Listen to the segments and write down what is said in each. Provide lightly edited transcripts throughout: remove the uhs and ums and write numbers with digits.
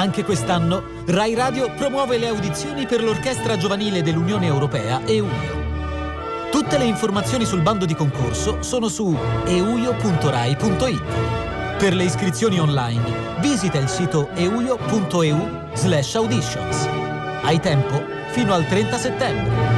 Anche quest'anno Rai Radio promuove le audizioni per l'Orchestra Giovanile dell'Unione Europea EUIO. Tutte le informazioni sul bando di concorso sono su euio.rai.it. Per le iscrizioni online visita il sito euio.eu/auditions. Hai tempo fino al 30 settembre.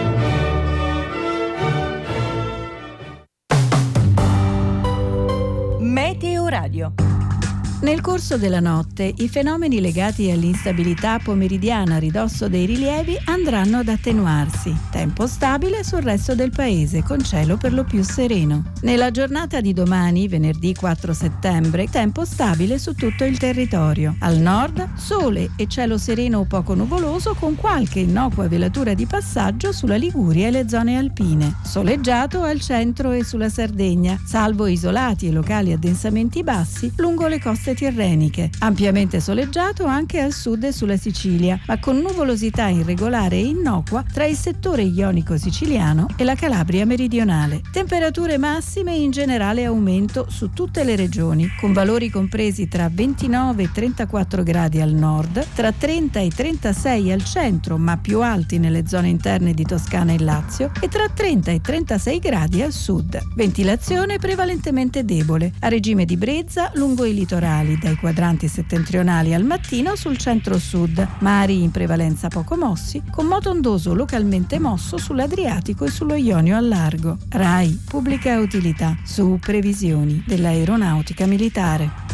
Meteo Radio. Nel corso della notte i fenomeni legati all'instabilità pomeridiana a ridosso dei rilievi andranno ad attenuarsi. Tempo stabile sul resto del paese, con cielo per lo più sereno. Nella giornata di domani, venerdì 4 settembre, tempo stabile su tutto il territorio. Al nord, sole e cielo sereno o poco nuvoloso, con qualche innocua velatura di passaggio sulla Liguria e le zone alpine. Soleggiato al centro e sulla Sardegna, salvo isolati e locali addensamenti bassi lungo le coste tirreniche. Ampiamente soleggiato anche al sud e sulla Sicilia, ma con nuvolosità irregolare e innocua tra il settore ionico siciliano e la Calabria meridionale. Temperature massime in generale aumento su tutte le regioni, con valori compresi tra 29 e 34 gradi al nord, tra 30 e 36 al centro, ma più alti nelle zone interne di Toscana e Lazio, e tra 30 e 36 gradi al sud. Ventilazione prevalentemente debole, a regime di brezza lungo i litorali, dai quadranti settentrionali al mattino sul centro-sud, mari in prevalenza poco mossi, con moto ondoso localmente mosso sull'Adriatico e sullo Ionio al largo. RAI Pubblica Utilità, su previsioni dell'Aeronautica Militare.